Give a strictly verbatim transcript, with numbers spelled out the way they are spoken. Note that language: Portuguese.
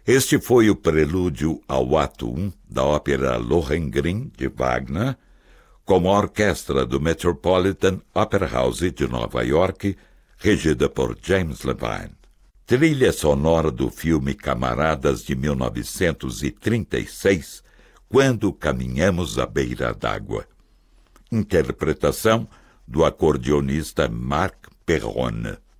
Este foi o prelúdio ao ato um da ópera Lohengrin, de Wagner, com a orquestra do Metropolitan Opera House de Nova York, regida por James Levine. Trilha sonora do filme Camaradas de mil novecentos e trinta e seis, Quando Caminhamos à Beira d'Água. Interpretação do acordeonista Marc Perrone.